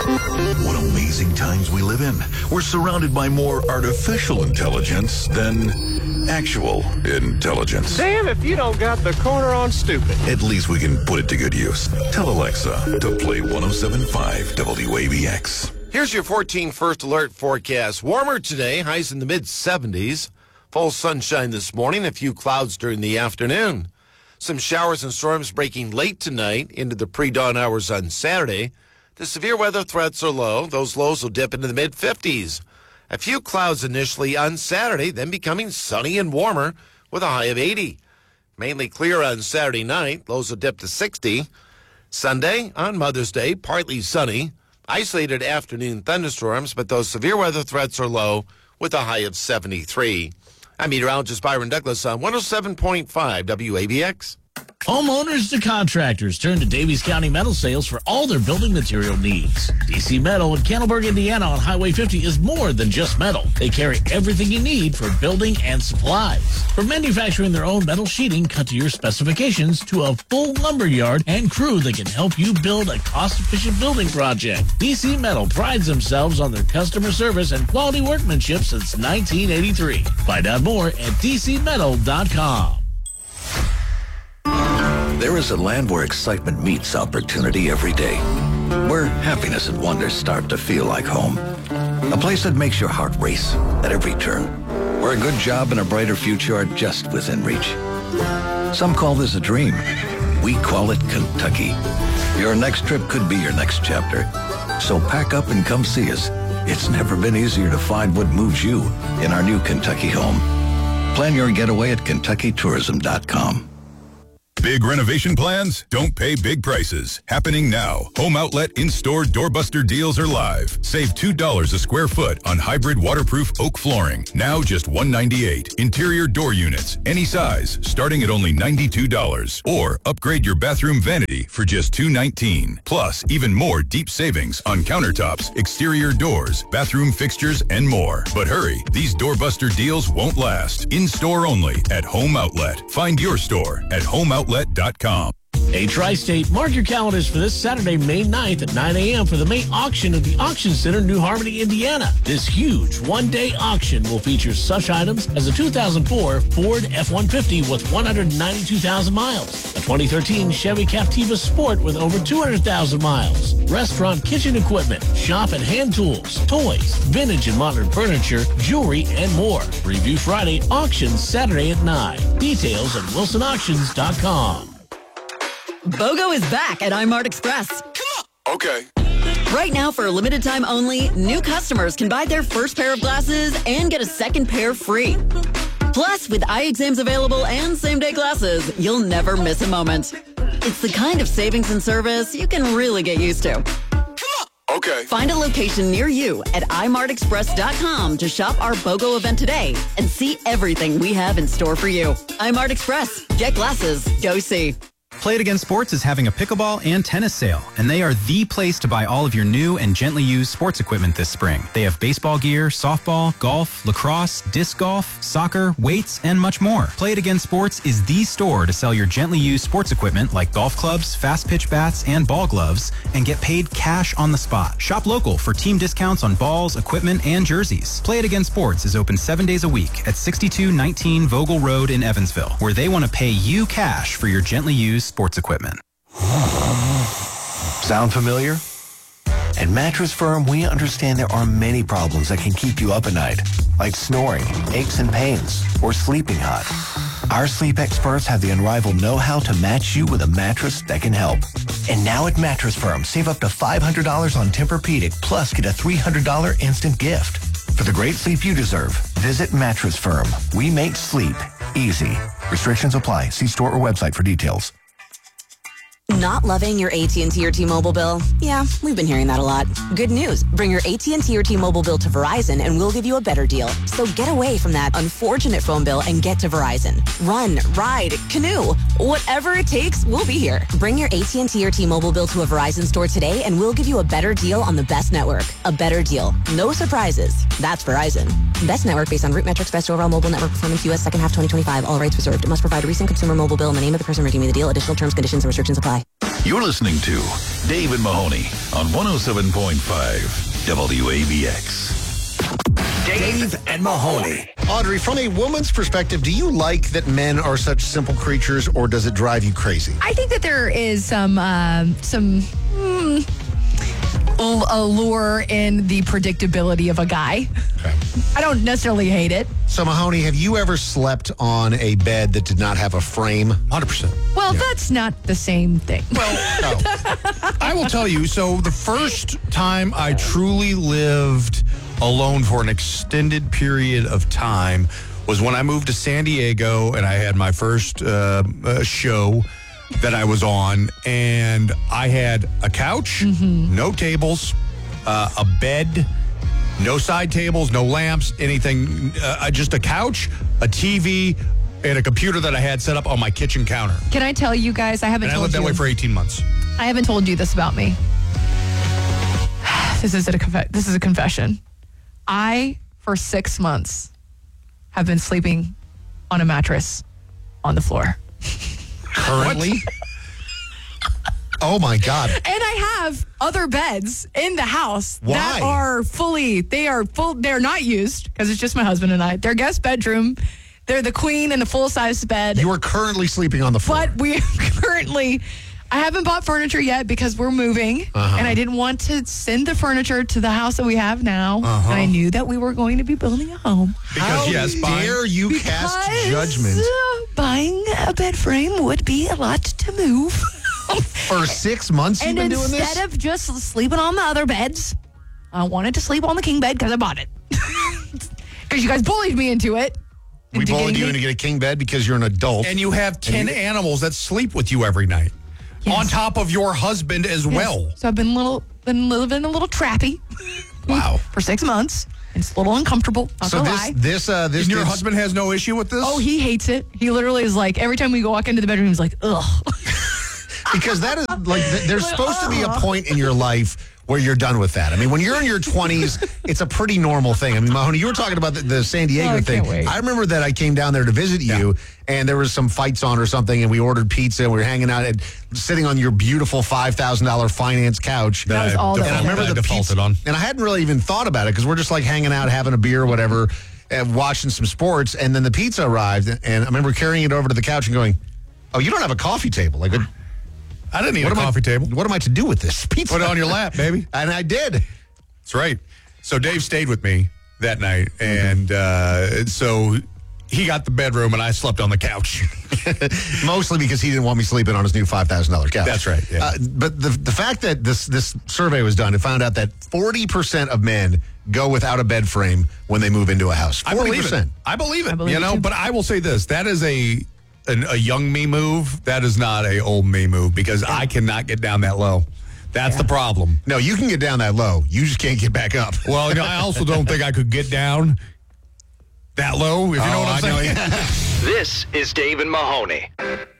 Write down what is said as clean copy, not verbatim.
What amazing times we live in. We're surrounded by more artificial intelligence than actual intelligence. Damn if you don't got the corner on stupid. At least we can put it to good use. Tell Alexa to play 107.5 WABX. Here's your 14 first alert forecast. Warmer today, highs in the mid-70s. Full sunshine this morning, a few clouds during the afternoon. Some showers and storms breaking late tonight into the pre-dawn hours on Saturday. The severe weather threats are low. Those lows will dip into the mid-50s. A few clouds initially on Saturday, then becoming sunny and warmer with a high of 80. Mainly clear on Saturday night. Lows will dip to 60. Sunday, on Mother's Day, partly sunny. Isolated afternoon thunderstorms, but those severe weather threats are low with a high of 73. I'm meteorologist Byron Douglas on 107.5 WABX. Homeowners to contractors turn to Davies County Metal Sales for all their building material needs. DC Metal in Candleburg, Indiana on Highway 50 is more than just metal. They carry everything you need for building and supplies. From manufacturing their own metal sheeting cut to your specifications to a full lumber yard and crew that can help you build a cost-efficient building project. DC Metal prides themselves on their customer service and quality workmanship since 1983. Find out more at dcmetal.com. There is a land where excitement meets opportunity every day, where happiness and wonder start to feel like home. A place that makes your heart race at every turn, where a good job and a brighter future are just within reach. Some call this a dream. We call it Kentucky. Your next trip could be your next chapter. So pack up and come see us. It's never been easier to find what moves you in our new Kentucky home. Plan your getaway at KentuckyTourism.com. Big renovation plans? Don't pay big prices. Happening now. Home Outlet in-store doorbuster deals are live. Save $2 a square foot on hybrid waterproof oak flooring. Now just $198. Interior door units, any size, starting at only $92. Or upgrade your bathroom vanity for just $219. Plus, even more deep savings on countertops, exterior doors, bathroom fixtures, and more. But hurry, these doorbuster deals won't last. In-store only at Home Outlet. Find your store at homeoutlet.com. Hey, Tri-State, mark your calendars for this Saturday, May 9th at 9 a.m. for the May auction at the Auction Center, New Harmony, Indiana. This huge one-day auction will feature such items as a 2004 Ford F-150 with 192,000 miles, a 2013 Chevy Captiva Sport with over 200,000 miles, restaurant kitchen equipment, shop and hand tools, toys, vintage and modern furniture, jewelry, and more. Review Friday, auction Saturday at 9. Details at wilsonauctions.com. BOGO is back at iMart Express. Okay. Right now, for a limited time only, new customers can buy their first pair of glasses and get a second pair free. Plus, with eye exams available and same-day glasses, you'll never miss a moment. It's the kind of savings and service you can really get used to. Okay. Find a location near you at imartexpress.com to shop our BOGO event today and see everything we have in store for you. iMart Express. Get glasses. Go see. Play It Again Sports is having a pickleball and tennis sale, and they are the place to buy all of your new and gently used sports equipment this spring. They have baseball gear, softball, golf, lacrosse, disc golf, soccer, weights, and much more. Play It Again Sports is the store to sell your gently used sports equipment like golf clubs, fast pitch bats, and ball gloves, and get paid cash on the spot. Shop local for team discounts on balls, equipment, and jerseys. Play It Again Sports is open 7 days a week at 6219 Vogel Road in Evansville, where they want to pay you cash for your gently used sports equipment. Sound familiar? At Mattress Firm, we understand there are many problems that can keep you up at night, like snoring, aches and pains, or sleeping hot. Our sleep experts have the unrivaled know-how to match you with a mattress that can help. And now at Mattress Firm, save up to $500 on Tempur-Pedic, plus get a $300 instant gift. For the great sleep you deserve, visit Mattress Firm. We make sleep easy. Restrictions apply. See store or website for details. Not loving your AT&T or T-Mobile bill? Yeah, we've been hearing that a lot. Good news. Bring your AT&T or T-Mobile bill to Verizon and we'll give you a better deal. So get away from that unfortunate phone bill and get to Verizon. Run, ride, canoe. Whatever it takes, we'll be here. Bring your AT&T or T-Mobile bill to a Verizon store today and we'll give you a better deal on the best network. A better deal. No surprises. That's Verizon. Best network based on root metrics, best overall mobile network performance, U.S. second half 2025. All rights reserved. Must provide a recent consumer mobile bill in the name of the person redeeming the deal. Additional terms, conditions, and restrictions apply. apply. You're listening to Dave and Mahoney on 107.5 WABX. Dave and Mahoney. Audrey, from a woman's perspective, do you like that men are such simple creatures, or does it drive you crazy? I think that there is some allure in the predictability of a guy. Okay. I don't necessarily hate it. So, Mahoney, have you ever slept on a bed that did not have a frame? 100%. Well, that's not the same thing. Well, I will tell you, so the first time I truly lived alone for an extended period of time was when I moved to San Diego and I had my first show that I was on, and I had a couch, no tables, a bed, no side tables, no lamps, anything, just a couch, a TV, and a computer that I had set up on my kitchen counter. Can I tell you guys, I lived that way for 18 months. I haven't told you this about me. This is a confession. I, for 6 months, have been sleeping on a mattress on the floor. Currently? Oh, my God. And I have other beds in the house that Why? are they're not used because it's just my husband and I. They're guest bedroom. They're the queen and the full-size bed. You are currently sleeping on the floor. But I haven't bought furniture yet because we're moving, and I didn't want to send the furniture to the house that we have now. And I knew that we were going to be building a home. How dare you cast judgment? Buying a bed frame would be a lot to move. For 6 months you've been doing this? And instead of just sleeping on the other beds, I wanted to sleep on the king bed because I bought it. Because you guys bullied me into it. We bullied you into get a king bed because you're an adult. And you have 10 animals that sleep with you every night. Yes. On top of your husband as well. So I've been living a little trappy. Wow. For 6 months. It's a little uncomfortable. Not so gonna lie. And your husband has no issue with this? Oh, he hates it. He literally is like, every time we walk into the bedroom, he's like, ugh. Because that is like, there's supposed to be a point in your life where you're done with that. I mean, when you're in your 20s, it's a pretty normal thing. I mean, Mahoney, you were talking about the San Diego thing. I remember that I came down there to visit you, and there was some fights on or something, and we ordered pizza, and we were hanging out and sitting on your beautiful $5,000 finance couch. That was all that I remember the defaulted pizza, on. and I hadn't really even thought about it because we're just like hanging out, having a beer or whatever, and watching some sports, and then the pizza arrived, and I remember carrying it over to the couch and going, "Oh, you don't have a coffee table?" Like, I didn't need a coffee table. What am I to do with this pizza? Put it on your lap, baby. And I did. That's right. So Dave stayed with me that night, and so he got the bedroom, and I slept on the couch. Mostly because he didn't want me sleeping on his new $5,000 couch. That's right. Yeah. But the fact that this survey was done, it found out that 40% of men go without a bed frame when they move into a house. 40%. I believe it. But I will say this: that is a young me move. That is not a old me move because I cannot get down that low. That's the problem. No, you can get down that low. You just can't get back up. Well, I also don't think I could get down that low, if you know what I'm saying. This is Dave and Mahoney.